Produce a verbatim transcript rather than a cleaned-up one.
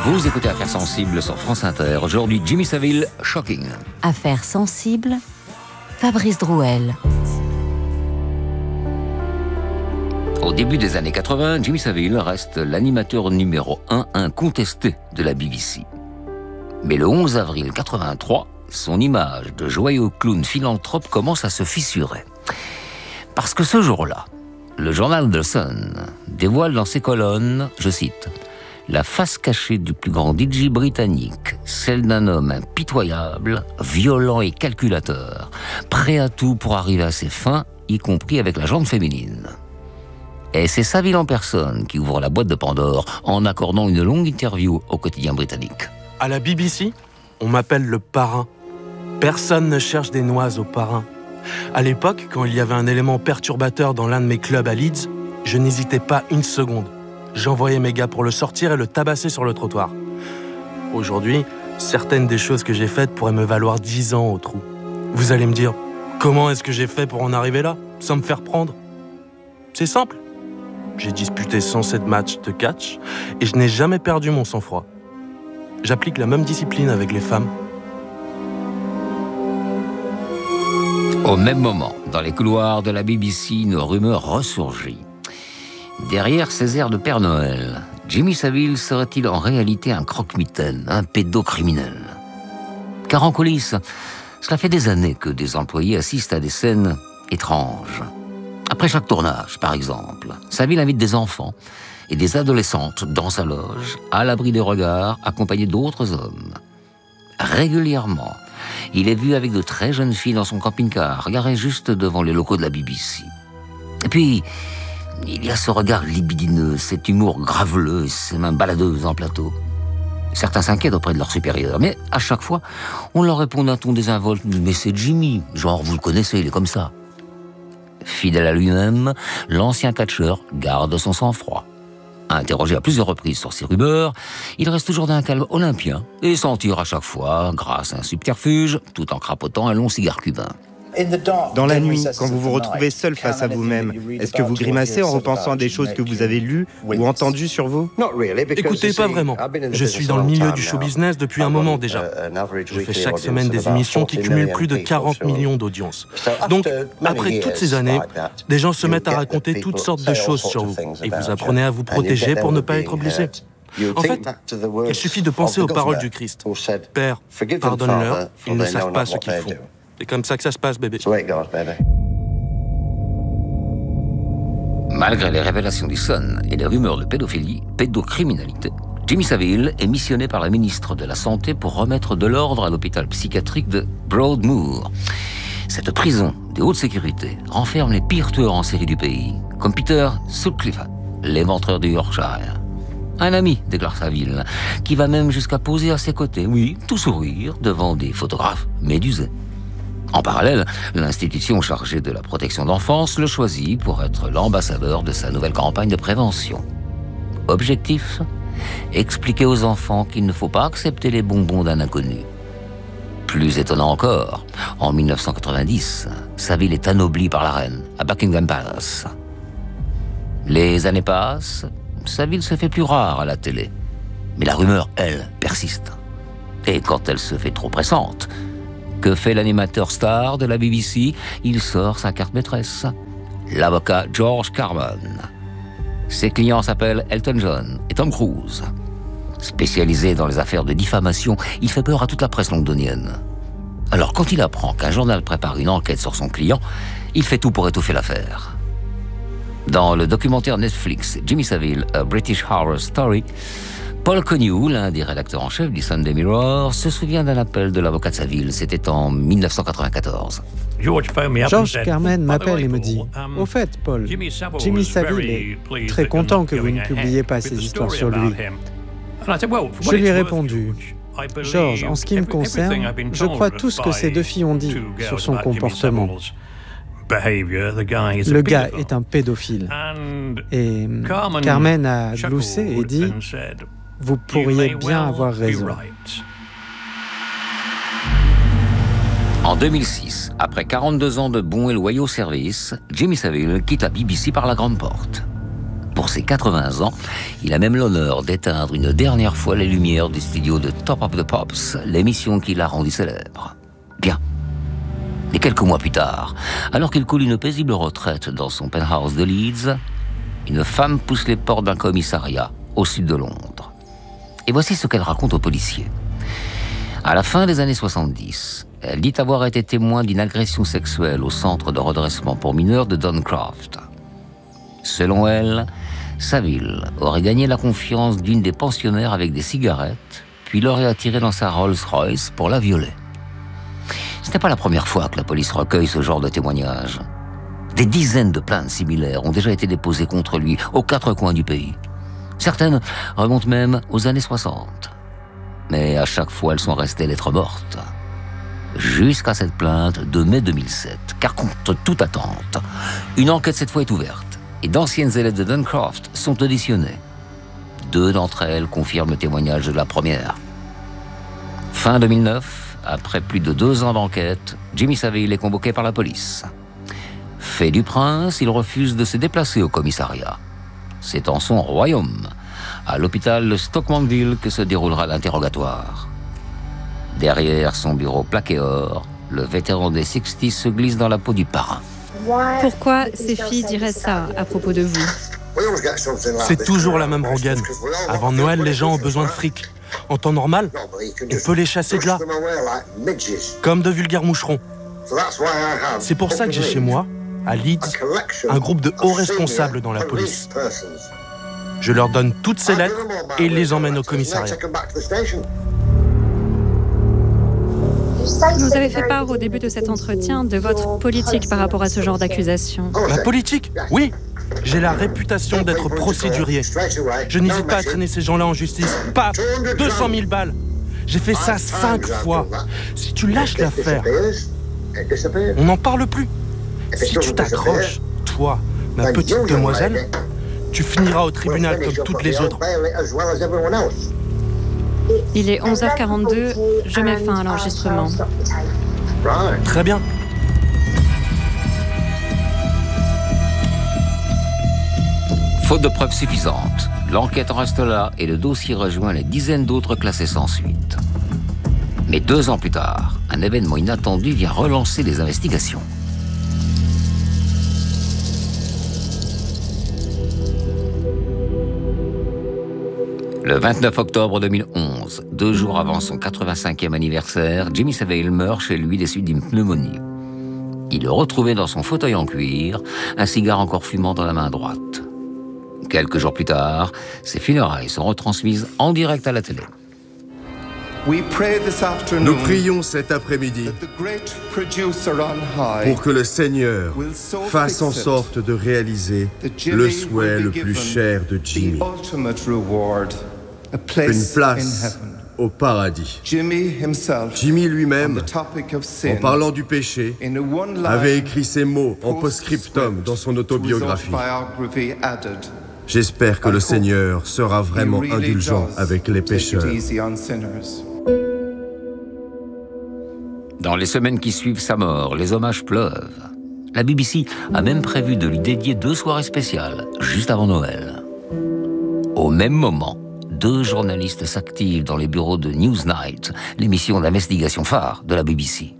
Vous écoutez Affaires sensibles sur France Inter. Aujourd'hui, Jimmy Savile, Shocking. Affaires sensibles, Fabrice Drouel. Au début des années quatre-vingts, Jimmy Savile reste l'animateur numéro un incontesté de la B B C. Mais le onze avril quatre-vingt-trois, son image de joyeux clown philanthrope commence à se fissurer. Parce que ce jour-là, le journal The Sun dévoile dans ses colonnes, je cite, « la face cachée du plus grand D J britannique, celle d'un homme impitoyable, violent et calculateur, prêt à tout pour arriver à ses fins, y compris avec la jambe féminine. » Et c'est Savile en personne qui ouvre la boîte de Pandore en accordant une longue interview au quotidien britannique. À la B B C, on m'appelle le parrain. Personne ne cherche des noises au parrain. À l'époque, quand il y avait un élément perturbateur dans l'un de mes clubs à Leeds, je n'hésitais pas une seconde. J'envoyais mes gars pour le sortir et le tabasser sur le trottoir. Aujourd'hui, certaines des choses que j'ai faites pourraient me valoir dix ans au trou. Vous allez me dire, comment est-ce que j'ai fait pour en arriver là, sans me faire prendre ? C'est simple. J'ai disputé cent sept matchs de catch et je n'ai jamais perdu mon sang-froid. J'applique la même discipline avec les femmes. Au même moment, dans les couloirs de la B B C, une rumeur ressurgit. Derrière ses airs de Père Noël, Jimmy Savile serait-il en réalité un croque-mitaine, un pédocriminel ? Car en coulisses, cela fait des années que des employés assistent à des scènes étranges. Après chaque tournage, par exemple, Savile invite des enfants et des adolescentes dans sa loge, à l'abri des regards, accompagnés d'autres hommes. Régulièrement, il est vu avec de très jeunes filles dans son camping-car, garé juste devant les locaux de la B B C. Et puis, il y a ce regard libidineux, cet humour graveleux et ces mains baladeuses en plateau. Certains s'inquiètent auprès de leurs supérieurs, mais à chaque fois, on leur répond d'un ton désinvolte « Mais c'est Jimmy, genre vous le connaissez, il est comme ça ». Fidèle à lui-même, l'ancien catcheur garde son sang-froid. Interrogé à plusieurs reprises sur ses rumeurs, il reste toujours d'un calme olympien et s'en tire à chaque fois grâce à un subterfuge, tout en crapotant un long cigare cubain. Dans la nuit, quand vous vous retrouvez seul face à vous-même, est-ce que vous grimacez en repensant à des choses que vous avez lues ou entendues sur vous ? Écoutez, pas vraiment. Je suis dans le milieu du show business depuis un moment déjà. Je fais chaque semaine des émissions qui cumulent plus de quarante millions d'audiences. Donc, après toutes ces années, des gens se mettent à raconter toutes sortes de choses sur vous et vous apprenez à vous protéger pour ne pas être blessé. En fait, il suffit de penser aux paroles du Christ. « Père, pardonne-leur, ils ne savent pas ce qu'ils font. » C'est comme ça que ça se passe, bébé. Malgré les révélations du Sun et les rumeurs de pédophilie, pédocriminalité, Jimmy Savile est missionné par la ministre de la Santé pour remettre de l'ordre à l'hôpital psychiatrique de Broadmoor. Cette prison de haute sécurité renferme les pires tueurs en série du pays, comme Peter Sutcliffe, l'éventreur du Yorkshire. Un ami, déclare Savile, qui va même jusqu'à poser à ses côtés, oui, tout sourire, devant des photographes médusés. En parallèle, l'institution chargée de la protection d'enfance le choisit pour être l'ambassadeur de sa nouvelle campagne de prévention. Objectif ? Expliquer aux enfants qu'il ne faut pas accepter les bonbons d'un inconnu. Plus étonnant encore, en dix-neuf cent quatre-vingt-dix, Savile est anobli par la reine à Buckingham Palace. Les années passent, Savile se fait plus rare à la télé. Mais la rumeur, elle, persiste. Et quand elle se fait trop pressante, que fait l'animateur star de la B B C ? Il sort sa carte maîtresse, l'avocat George Carman. Ses clients s'appellent Elton John et Tom Cruise. Spécialisé dans les affaires de diffamation, il fait peur à toute la presse londonienne. Alors quand il apprend qu'un journal prépare une enquête sur son client, il fait tout pour étouffer l'affaire. Dans le documentaire Netflix Jimmy Savile, A British Horror Story, Paul Connew, l'un des rédacteurs en chef du Sunday Mirror, se souvient d'un appel de l'avocat de Savile. C'était en dix-neuf cent quatre-vingt-quatorze. George Carman m'appelle et me dit « Au fait, Paul, Jimmy Savile est très content que vous ne publiez pas ces histoires sur lui. » Je lui ai répondu « George, en ce qui me concerne, je crois tout ce que ces deux filles ont dit sur son comportement. Le gars est un pédophile. » Et Carman a gloussé et dit « Vous pourriez bien avoir raison. » En deux mille six, après quarante-deux ans de bons et loyaux services, Jimmy Savile quitte la B B C par la grande porte. Pour ses quatre-vingts ans, il a même l'honneur d'éteindre une dernière fois les lumières du studio de Top of the Pops, l'émission qui l'a rendu célèbre. Bien. Mais quelques mois plus tard, alors qu'il coule une paisible retraite dans son penthouse de Leeds, une femme pousse les portes d'un commissariat au sud de Londres. Et voici ce qu'elle raconte aux policiers. À la fin des années soixante-dix, elle dit avoir été témoin d'une agression sexuelle au centre de redressement pour mineurs de Duncroft. Selon elle, Saville aurait gagné la confiance d'une des pensionnaires avec des cigarettes, puis l'aurait attirée dans sa Rolls-Royce pour la violer. Ce n'est pas la première fois que la police recueille ce genre de témoignages. Des dizaines de plaintes similaires ont déjà été déposées contre lui aux quatre coins du pays. Certaines remontent même aux années soixante. Mais à chaque fois, elles sont restées lettres mortes. Jusqu'à cette plainte de mai deux mille sept, car contre toute attente, une enquête cette fois est ouverte et d'anciennes élèves de Duncroft sont auditionnées. Deux d'entre elles confirment le témoignage de la première. Fin deux mille neuf, après plus de deux ans d'enquête, Jimmy Savile est convoqué par la police. Fait du prince, il refuse de se déplacer au commissariat. C'est en son royaume, à l'hôpital de Stoke-Mandeville, que se déroulera l'interrogatoire. Derrière son bureau plaqué or, le vétéran des sixties se glisse dans la peau du parrain. Pourquoi ces filles diraient ça à propos de vous? C'est toujours la même rengaine. Avant Noël, les gens ont besoin de fric. En temps normal, on peut les chasser de là, comme de vulgaires moucherons. C'est pour ça que j'ai chez moi, à Leeds, un groupe de hauts responsables dans la police. Je leur donne toutes ces lettres et ils les emmènent au commissariat. Vous avez fait part au début de cet entretien de votre politique par rapport à ce genre d'accusation. La politique? Oui. J'ai la réputation d'être procédurier. Je n'hésite pas à traîner ces gens-là en justice. Paf, deux cent mille balles. J'ai fait ça cinq fois. Si tu lâches l'affaire, on n'en parle plus. Si tu t'accroches, toi, ma petite demoiselle, tu finiras au tribunal comme toutes les autres. Il est onze heures quarante-deux, je mets fin à l'enregistrement. Très bien. Faute de preuves suffisantes, l'enquête reste là et le dossier rejoint les dizaines d'autres classés sans suite. Mais deux ans plus tard, un événement inattendu vient relancer les investigations. Le vingt-neuf octobre deux mille onze, deux jours avant son quatre-vingt-cinquième anniversaire, Jimmy Savile meurt chez lui des suites d'une pneumonie. Il est retrouvé dans son fauteuil en cuir, un cigare encore fumant dans la main droite. Quelques jours plus tard, ses funérailles sont retransmises en direct à la télé. Nous prions cet après-midi pour que le Seigneur fasse en sorte de réaliser le souhait le plus cher de Jimmy, une place au paradis. Jimmy lui-même, en parlant du péché, avait écrit ces mots en post-scriptum dans son autobiographie. J'espère que le Seigneur sera vraiment indulgent avec les pécheurs. Dans les semaines qui suivent sa mort, les hommages pleuvent. La B B C a même prévu de lui dédier deux soirées spéciales, juste avant Noël. Au même moment, deux journalistes s'activent dans les bureaux de Newsnight, l'émission d'investigation phare de la B B C.